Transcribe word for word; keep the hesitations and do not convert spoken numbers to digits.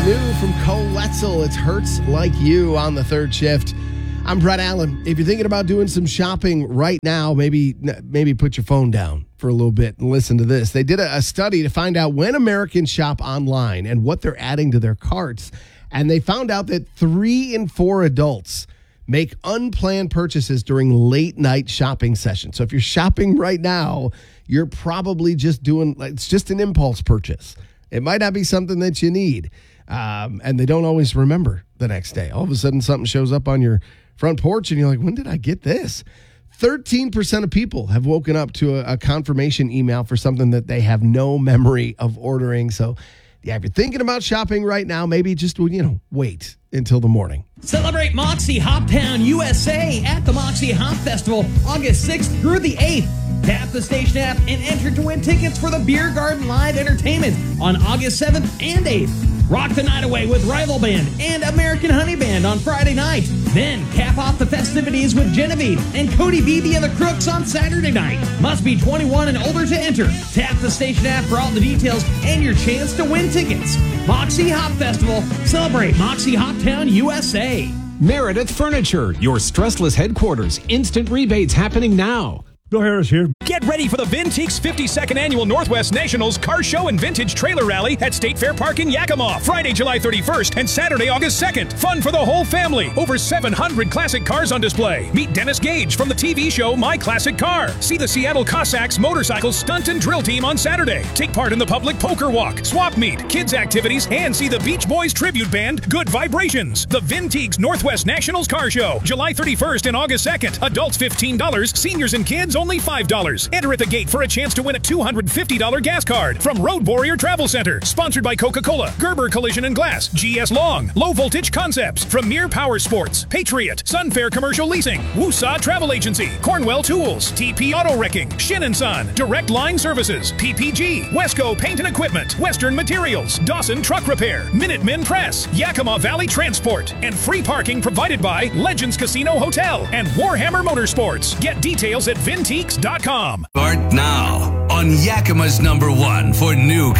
new from Cole Wetzel. It Hurts Like You on the third shift. I'm Brett Allen. If you're thinking about doing some shopping right now, maybe maybe put your phone down for a little bit and listen to this. They did a, a study to find out when Americans shop online and what they're adding to their carts. And they found out that three in four adults make unplanned purchases during late night shopping sessions. So if you're shopping right now, you're probably just doing, it's just an impulse purchase. It might not be something that you need. Um, and they don't always remember the next day. All of a sudden, something shows up on your front porch and you're like, when did I get this? thirteen percent of people have woken up to a, a confirmation email for something that they have no memory of ordering. So, yeah, if you're thinking about shopping right now, maybe just, you know, wait until the morning. Celebrate Moxie Hoptown U S A at the Moxie Hop Festival August sixth through the eighth. Tap the station app and enter to win tickets for the Beer Garden Live Entertainment on August seventh and eighth. Rock the night away with Rival Band and American Honey Band on Friday night. Then cap off the festivities with Genevieve and Cody Beebe and the Crooks on Saturday night. Must be twenty-one and older to enter. Tap the station app for all the details and your chance to win tickets. Moxie Hop Festival. Celebrate Moxie Hoptown U S A. Meredith Furniture, your stressless headquarters. Instant rebates happening now. Bill Harris here. Get ready for the Vinteeks fifty-second Annual Northwest Nationals Car Show and Vintage Trailer Rally at State Fair Park in Yakima, Friday, July thirty-first and Saturday, August second. Fun for the whole family. Over seven hundred classic cars on display. Meet Dennis Gage from the T V show My Classic Car. See the Seattle Cossacks Motorcycle Stunt and Drill Team on Saturday. Take part in the public poker walk, swap meet, kids activities, and see the Beach Boys tribute band Good Vibrations. The Vinteeks Northwest Nationals Car Show, July thirty-first and August second. Adults fifteen dollars, seniors and kids only five dollars. Enter at the gate for a chance to win a two hundred fifty dollars gas card from Road Warrior Travel Center. Sponsored by Coca-Cola, Gerber Collision and Glass, G S Long, Low Voltage Concepts, Premier Power Sports, Patriot, Sunfair Commercial Leasing, Woosah Travel Agency, Cornwell Tools, T P Auto Wrecking, Shin and Son, Direct Line Services, P P G, Wesco Paint and Equipment, Western Materials, Dawson Truck Repair, Minutemen Press, Yakima Valley Transport, and free parking provided by Legends Casino Hotel and Warhammer Motorsports. Get details at Vinteeks dot com. Start now on Yakima's number one for new